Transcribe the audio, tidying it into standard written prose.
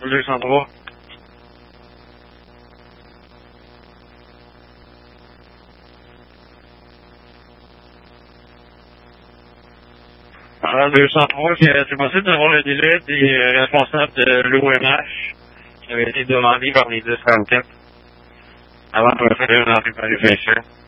203. Alors, 203, c'est possible d'avoir le délai des responsables de l'OMH qui avait été demandé par les 1034 avant de faire une entrée par les